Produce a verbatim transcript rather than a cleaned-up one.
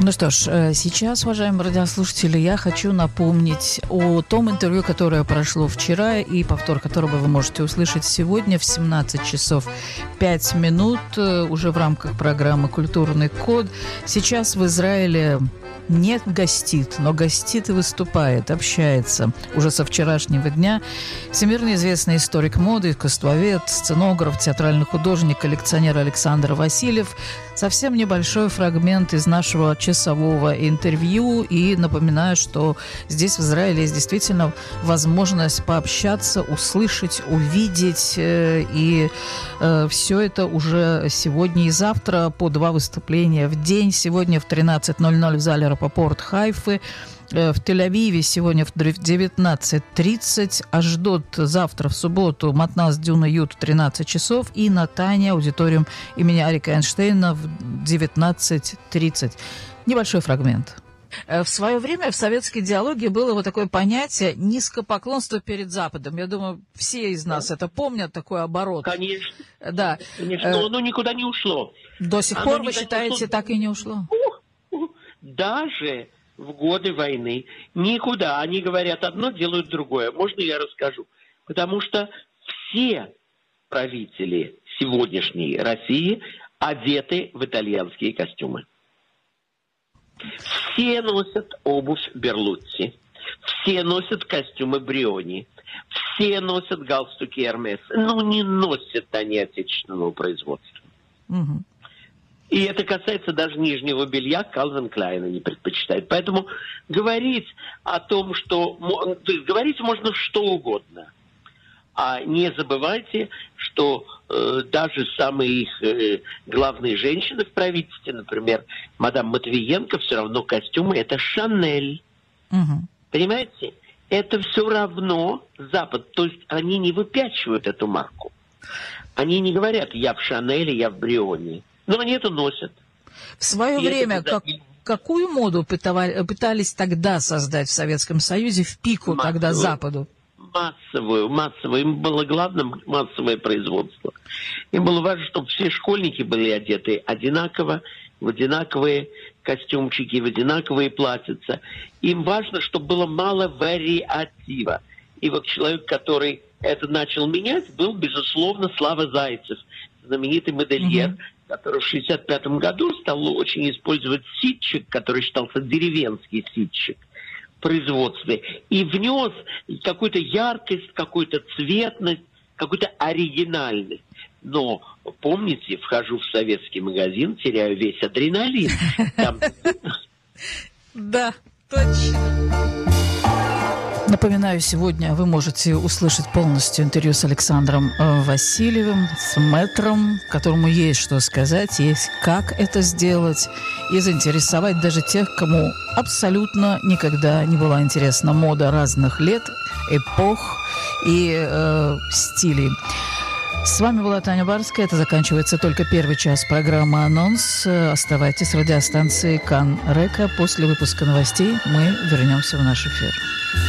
Ну что ж, сейчас, уважаемые радиослушатели, я хочу напомнить о том интервью, которое прошло вчера, и повтор которого вы можете услышать сегодня в семнадцать часов пять минут, уже в рамках программы «Культурный код». Сейчас в Израиле не гостит, но гостит и выступает, общается уже со вчерашнего дня всемирно известный историк моды, искусствовед, сценограф, театральный художник, коллекционер Александр Васильев. Совсем небольшой фрагмент из нашего часового интервью. И напоминаю, что здесь, в Израиле, есть действительно возможность пообщаться, услышать, увидеть. И э, все это уже сегодня и завтра по два выступления в день. Сегодня в тринадцать ноль ноль в зале Рапопорт Хайфы. В Тель-Авиве сегодня в девятнадцать тридцать, Ашдод завтра в субботу, Матнас Дюна Ют в тринадцать часов и Натания, аудиториум имени Арика Эйнштейна в девятнадцать тридцать. Небольшой фрагмент. В свое время в советской идеологии было вот такое понятие «низкопоклонство перед Западом». Я думаю, все из нас это помнят, такой оборот. Конечно. Да. Конечно, но оно никуда не ушло. До сих Оно пор, вы считаете, так и не ушло? Даже в годы войны никуда. Они говорят одно, делают другое. Можно я расскажу? Потому что все правители сегодняшней России одеты в итальянские костюмы. Все носят обувь Берлуцци. Все носят костюмы Бриони. Все носят галстуки Эрмес. Ну, не носят они отечественного производства. Угу. И это касается даже нижнего белья, Кальвин Клайна не предпочитает. Поэтому говорить о том, что... То есть говорить можно что угодно. А не забывайте, что э, даже самые их э, главные женщины в правительстве, например, мадам Матвиенко, все равно костюмы — это Шанель. Угу. Понимаете? Это все равно Запад. То есть они не выпячивают эту марку. Они не говорят «я в Шанеле, я в Брионе». Но они это носят. В свое И время это... как, какую моду пытали, пытались тогда создать в Советском Союзе в пику массовую, тогда Западу? Массовую, массовую. Им было главным массовое производство. Им было важно, чтобы все школьники были одеты одинаково, в одинаковые костюмчики, в одинаковые платьица. Им важно, чтобы было мало вариатива. И вот человек, который это начал менять, был, безусловно, Слава Зайцев, знаменитый модельер, mm-hmm. который в шестьдесят пятом году стал очень использовать ситчик, который считался деревенский ситчик в производстве, и внес какую-то яркость, какую-то цветность, какую-то оригинальность. Но, помните, вхожу в советский магазин, теряю весь адреналин. Да, точно. Напоминаю, сегодня вы можете услышать полностью интервью с Александром Васильевым, с мэтром, которому есть что сказать, есть как это сделать, и заинтересовать даже тех, кому абсолютно никогда не была интересна мода разных лет, эпох и э, стилей. С вами была Таня Барская. Это заканчивается только первый час программы «Анонс». Оставайтесь с радиостанцией Кан Река. После выпуска новостей мы вернемся в наш эфир.